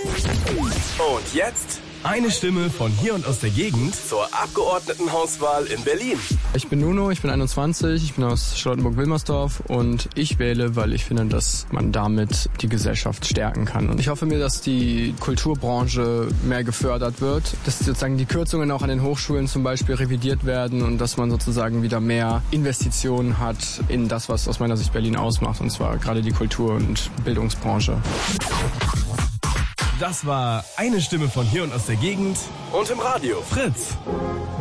Und jetzt eine Stimme von hier und aus der Gegend zur Abgeordnetenhauswahl in Berlin. Ich bin Nuno, ich bin 21, ich bin aus Charlottenburg-Wilmersdorf und ich wähle, weil ich finde, dass man damit die Gesellschaft stärken kann. Und ich hoffe mir, dass die Kulturbranche mehr gefördert wird, dass sozusagen die Kürzungen auch an den Hochschulen zum Beispiel revidiert werden und dass man sozusagen wieder mehr Investitionen hat in das, was aus meiner Sicht Berlin ausmacht, und zwar gerade die Kultur- und Bildungsbranche. Das war eine Stimme von hier und aus der Gegend und im Radio Fritz.